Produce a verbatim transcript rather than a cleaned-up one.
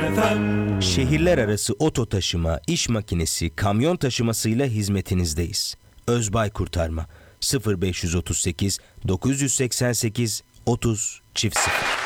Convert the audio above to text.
F M. Şehirler arası oto taşıma, iş makinesi, kamyon taşımasıyla hizmetinizdeyiz. Özbay Kurtarma sıfır beş otuz sekiz dokuz seksen sekiz otuz sıfır.